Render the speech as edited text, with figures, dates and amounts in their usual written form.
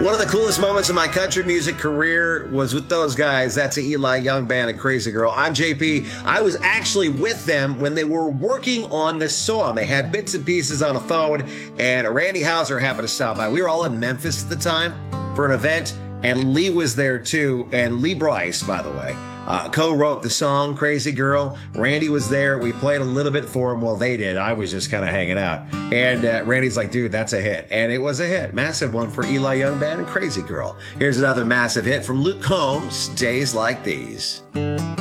One of the coolest moments of my country music career was with those guys. That's the Eli Young Band and Crazy Girl. I'm JP. I was actually with them when they were working on this song. They had bits and pieces on a phone, and Randy Houser happened to stop by. We were all in Memphis at the time for an event, and Lee was there too. And Lee Bryce, by the way, co-wrote the song Crazy Girl. Randy was there. We played a little bit for him. Well, they did. I was just kind of hanging out. And Randy's like, dude, that's a hit. And it was a hit. Massive one for Eli Young Band and Crazy Girl. Here's another massive hit from Luke Combs, Days Like These.